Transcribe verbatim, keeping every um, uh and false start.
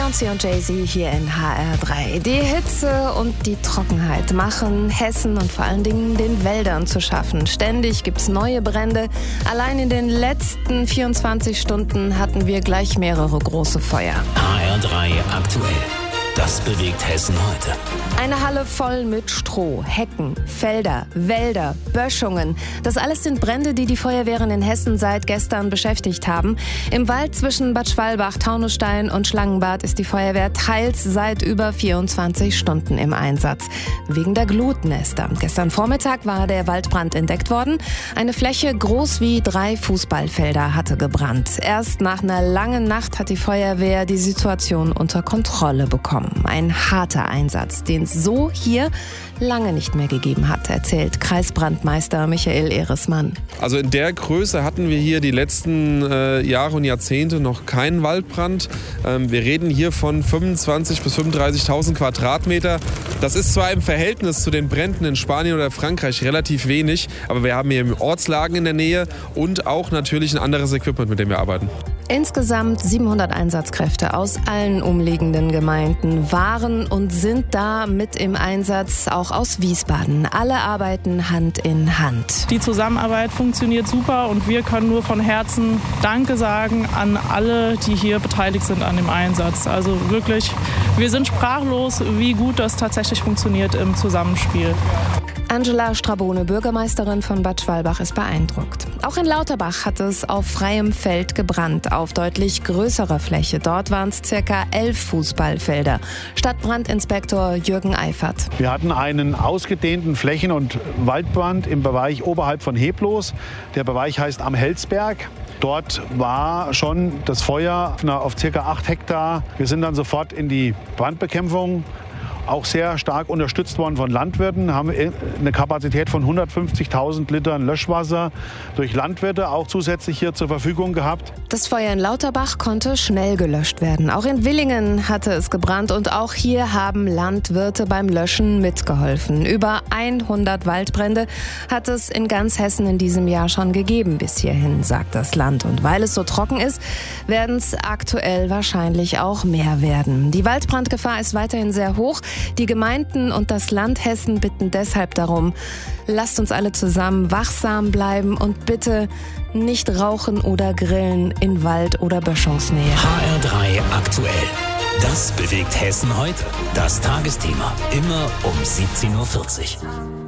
Beyoncé und Jay-Z hier in H R drei. Die Hitze und die Trockenheit machen Hessen und vor allen Dingen den Wäldern zu schaffen. Ständig gibt's neue Brände. Allein in den letzten vierundzwanzig Stunden hatten wir gleich mehrere große Feuer. H R drei aktuell. Das bewegt Hessen heute. Eine Halle voll mit Stroh, Hecken, Felder, Wälder, Böschungen. Das alles sind Brände, die die Feuerwehren in Hessen seit gestern beschäftigt haben. Im Wald zwischen Bad Schwalbach, Taunusstein und Schlangenbad ist die Feuerwehr teils seit über vierundzwanzig Stunden im Einsatz. Wegen der Glutnester. Gestern Vormittag war der Waldbrand entdeckt worden. Eine Fläche groß wie drei Fußballfelder hatte gebrannt. Erst nach einer langen Nacht hat die Feuerwehr die Situation unter Kontrolle bekommen. Ein harter Einsatz, den es so hier lange nicht mehr gegeben hat, erzählt Kreisbrandmeister Michael Ehresmann. Also in der Größe hatten wir hier die letzten äh, Jahre und Jahrzehnte noch keinen Waldbrand. Ähm, wir reden hier von fünfundzwanzigtausend bis fünfunddreißigtausend Quadratmeter. Das ist zwar im Verhältnis zu den Bränden in Spanien oder Frankreich relativ wenig, aber wir haben hier Ortslagen in der Nähe und auch natürlich ein anderes Equipment, mit dem wir arbeiten. Insgesamt siebenhundert Einsatzkräfte aus allen umliegenden Gemeinden waren und sind da mit im Einsatz, auch aus Wiesbaden. Alle arbeiten Hand in Hand. Die Zusammenarbeit funktioniert super und wir können nur von Herzen Danke sagen an alle, die hier beteiligt sind an dem Einsatz. Also wirklich, wir sind sprachlos, wie gut das tatsächlich funktioniert im Zusammenspiel. Angela Strabone, Bürgermeisterin von Bad Schwalbach, ist beeindruckt. Auch in Lauterbach hat es auf freiem Feld gebrannt, auf deutlich größerer Fläche. Dort waren es circa elf Fußballfelder. Stadtbrandinspektor Jürgen Eifert. Wir hatten einen ausgedehnten Flächen- und Waldbrand im Bereich oberhalb von Heblos. Der Bereich heißt Am Helsberg. Dort war schon das Feuer auf circa acht Hektar. Wir sind dann sofort in die Brandbekämpfung, auch sehr stark unterstützt worden von Landwirten, haben eine Kapazität von hundertfünfzigtausend Litern Löschwasser durch Landwirte auch zusätzlich hier zur Verfügung gehabt. Das Feuer in Lauterbach konnte schnell gelöscht werden. Auch in Willingen hatte es gebrannt und auch hier haben Landwirte beim Löschen mitgeholfen. Über hundert Waldbrände hat es in ganz Hessen in diesem Jahr schon gegeben bis hierhin, sagt das Land. Und weil es so trocken ist, werden es aktuell wahrscheinlich auch mehr werden. Die Waldbrandgefahr ist weiterhin sehr hoch. Die Gemeinden und das Land Hessen bitten deshalb darum, lasst uns alle zusammen wachsam bleiben und bitte nicht rauchen oder grillen in Wald- oder Böschungsnähe. H R drei aktuell. Das bewegt Hessen heute. Das Tagesthema. Immer um siebzehn Uhr vierzig.